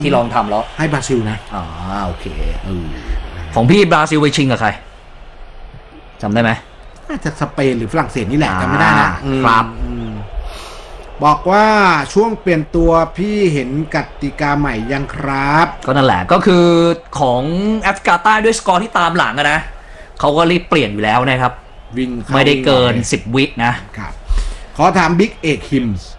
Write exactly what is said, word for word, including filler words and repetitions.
ที่ลองทำแล้วให้บราซิลนะอ๋อโอเคเออของพี่บราซิลไปชิงกับใครจำได้ไหมน่าจะสเปนหรือฝรั่งเศสนี่แหละจำไม่ได้นะครับบอกว่าช่วงเปลี่ยนตัวพี่เห็นกติกาใหม่ยังครับก็นั่นแหละก็คือของแอฟริกาใต้ด้วยสกอร์ที่ตามหลังนะเขาก็รีบเปลี่ยนอยู่แล้วนะครับวิ่งไม่ได้เกินสิบวินะครับขอถามบิ๊กเอกฮิมส์